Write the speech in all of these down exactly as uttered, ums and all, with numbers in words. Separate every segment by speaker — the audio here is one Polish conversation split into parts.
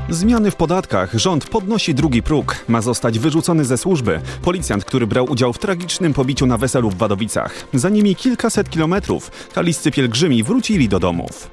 Speaker 1: Zmiany w podatkach. Rząd podnosi drugi próg. Ma zostać wyrzucony ze służby. Policjant, który brał udział w tragicznym pobiciu na weselu w Wadowicach. Za nimi kilkaset kilometrów. Kaliscy pielgrzymi wrócili do domów.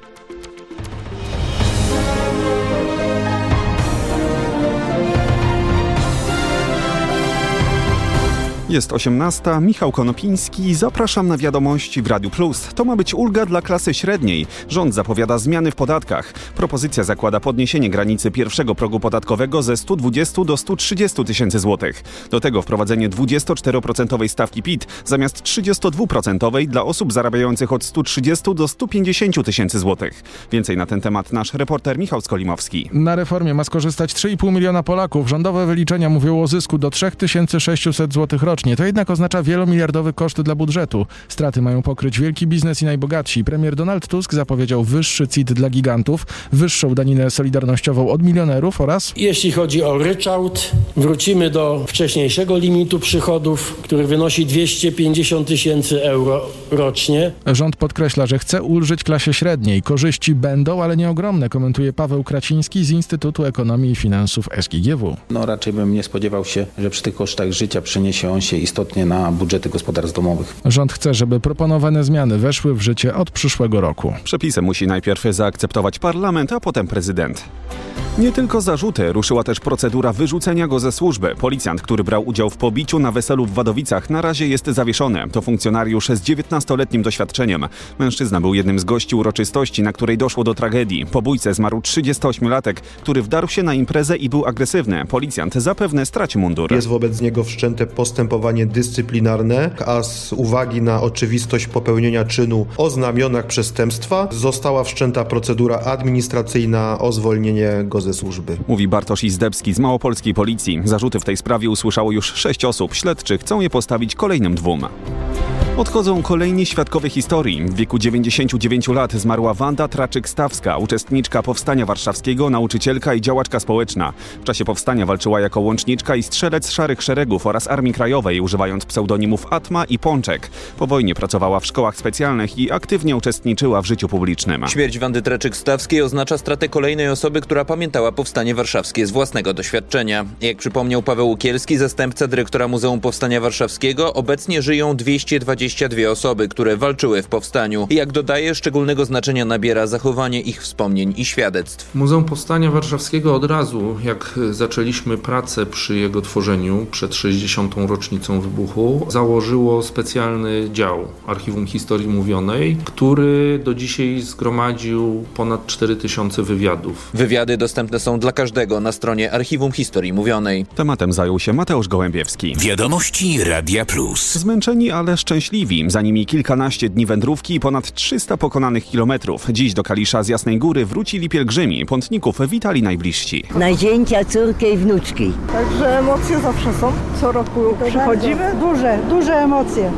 Speaker 1: Jest osiemnasta, Michał Konopiński, zapraszam na wiadomości w Radiu Plus. To ma być ulga dla klasy średniej. Rząd zapowiada zmiany w podatkach. Propozycja zakłada podniesienie granicy pierwszego progu podatkowego ze stu dwudziestu do stu trzydziestu tysięcy złotych. Do tego wprowadzenie dwudziestoczteroprocentowej stawki P I T zamiast trzydziestodwuprocentowej dla osób zarabiających od stu trzydziestu do stu pięćdziesięciu tysięcy złotych. Więcej na ten temat nasz reporter Michał Skolimowski.
Speaker 2: Na reformie ma skorzystać trzy i pół miliona Polaków. Rządowe wyliczenia mówią o zysku do trzy tysiące sześćset złotych rocznie. To jednak oznacza wielomiliardowy koszt dla budżetu. Straty mają pokryć wielki biznes i najbogatsi. Premier Donald Tusk zapowiedział wyższy C I T dla gigantów, wyższą daninę solidarnościową od milionerów oraz...
Speaker 3: Jeśli chodzi o ryczałt, wrócimy do wcześniejszego limitu przychodów, który wynosi dwieście pięćdziesiąt tysięcy euro rocznie.
Speaker 2: Rząd podkreśla, że chce ulżyć klasie średniej. Korzyści będą, ale nie ogromne, komentuje Paweł Kraciński z Instytutu Ekonomii i Finansów S G G W.
Speaker 4: No raczej bym nie spodziewał się, że przy tych kosztach życia przeniesie on się istotnie na budżety gospodarstw domowych.
Speaker 2: Rząd chce, żeby proponowane zmiany weszły w życie od przyszłego roku.
Speaker 1: Przepisy musi najpierw zaakceptować parlament, a potem prezydent. Nie tylko zarzuty, ruszyła też procedura wyrzucenia go ze służby. Policjant, który brał udział w pobiciu na weselu w Wadowicach, na razie jest zawieszony. To funkcjonariusz z dziewiętnastoletnim doświadczeniem. Mężczyzna był jednym z gości uroczystości, na której doszło do tragedii. Po bójce zmarł trzydziestoośmiolatek, który wdarł się na imprezę i był agresywny. Policjant zapewne straci mundur.
Speaker 5: Jest wobec niego wszczęte postępowanie dyscyplinarne, a z uwagi na oczywistość popełnienia czynu o znamionach przestępstwa została wszczęta procedura administracyjna o zwolnienie go ze służby.
Speaker 1: Mówi Bartosz Izdebski z małopolskiej policji. Zarzuty w tej sprawie usłyszało już sześć osób. Śledczy chcą je postawić kolejnym dwóm. Odchodzą kolejni świadkowie historii. W wieku dziewięćdziesięciu dziewięciu lat zmarła Wanda Traczyk-Stawska, uczestniczka Powstania Warszawskiego, nauczycielka i działaczka społeczna. W czasie powstania walczyła jako łączniczka i strzelec Szarych Szeregów oraz Armii Krajowej, używając pseudonimów Atma i Pączek. Po wojnie pracowała w szkołach specjalnych i aktywnie uczestniczyła w życiu publicznym.
Speaker 6: Śmierć Wandy Traczyk-Stawskiej oznacza stratę kolejnej osoby, która pamiętała Powstanie Warszawskie z własnego doświadczenia. Jak przypomniał Paweł Łukielski, zastępca dyrektora Muzeum Powstania Warszawskiego, obecnie żyją dwieście dwadzieścia dwie osoby, które walczyły w powstaniu. I jak dodaje, szczególnego znaczenia nabiera zachowanie ich wspomnień i świadectw.
Speaker 7: Muzeum Powstania Warszawskiego od razu, jak zaczęliśmy pracę przy jego tworzeniu, przed sześćdziesiątą rocznicą wybuchu, założyło specjalny dział Archiwum Historii Mówionej, który do dzisiaj zgromadził ponad cztery tysiące wywiadów.
Speaker 6: Wywiady dostępne są dla każdego na stronie Archiwum Historii Mówionej.
Speaker 1: Tematem zajął się Mateusz Gołębiewski.
Speaker 8: Wiadomości Radia Plus.
Speaker 1: Zmęczeni, ale szczęśliwi. Za nimi kilkanaście dni wędrówki i ponad trzysta pokonanych kilometrów. Dziś do Kalisza z Jasnej Góry wrócili pielgrzymi. Pątników witali najbliżsi.
Speaker 9: Najzięcia, córki i wnuczki.
Speaker 10: Także emocje zawsze są. Co roku przychodzimy.
Speaker 11: Duże, duże emocje.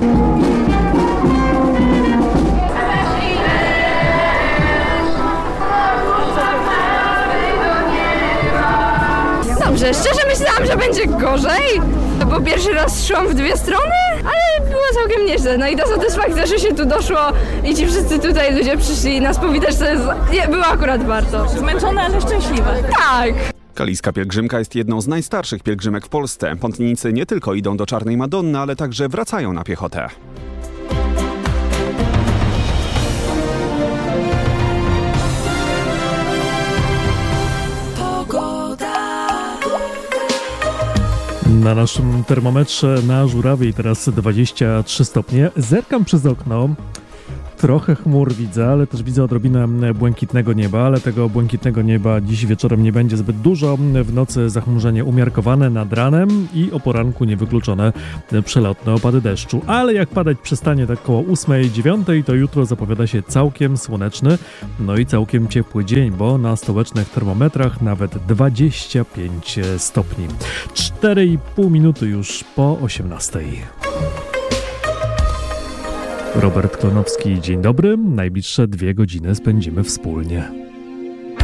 Speaker 12: Dobrze, szczerze myślałam, że będzie gorzej, bo pierwszy raz szłam w dwie strony, ale było całkiem nieźle. No i ta satysfakcja, że się tu doszło i ci wszyscy tutaj ludzie przyszli nas powitać, to jest, nie, było akurat warto.
Speaker 13: Zmęczone, ale szczęśliwe.
Speaker 12: Tak.
Speaker 1: Kaliska pielgrzymka jest jedną z najstarszych pielgrzymek w Polsce. Pątnicy nie tylko idą do Czarnej Madonny, ale także wracają na piechotę.
Speaker 14: Na naszym termometrze na Żurawiej teraz dwadzieścia trzy stopnie. Zerkam przez okno. Trochę chmur widzę, ale też widzę odrobinę błękitnego nieba, ale tego błękitnego nieba dziś wieczorem nie będzie zbyt dużo. W nocy zachmurzenie umiarkowane nad ranem i o poranku niewykluczone przelotne opady deszczu. Ale jak padać przestanie tak koło ósmej, dziewiątej, to jutro zapowiada się całkiem słoneczny, no i całkiem ciepły dzień, bo na stołecznych termometrach nawet dwadzieścia pięć stopni. cztery i pół minuty już po osiemnastej. Robert Klonowski, dzień dobry. Najbliższe dwie godziny spędzimy wspólnie.